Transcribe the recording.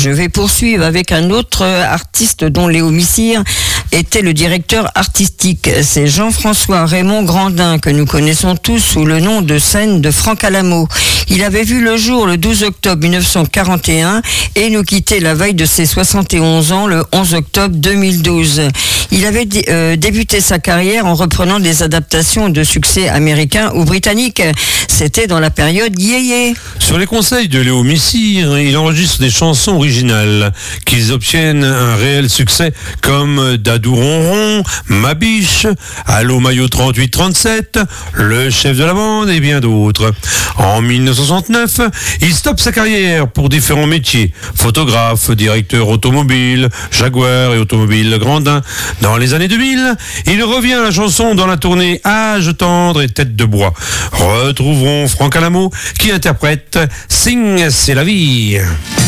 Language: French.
Je vais poursuivre avec un autre artiste dont Léo Missire était le directeur artistique. C'est Jean-François Raymond Grandin, que nous connaissons tous sous le nom de scène de Franck Alamo. Il avait vu le jour le 12 octobre 1941 et nous quittait la veille de ses 71 ans le 11 octobre 2012. Il avait débuté sa carrière en reprenant des adaptations de succès américains ou britanniques. C'était dans la période yéyé. Sur les conseils de Léo Missire, il enregistre des chansons originales qu'ils obtiennent un réel succès comme Dadou Ronron, Ma Biche, Allô Maillot 3837, Le Chef de la Bande et bien d'autres. En 1969, il stoppe sa carrière pour différents métiers. Photographe, directeur automobile, Jaguar et automobile Grandin. Dans les années 2000, il revient à la chanson dans la tournée Âge tendre et tête de bois. Retrouverons Franck Alamo qui interprète Sing, c'est la vie.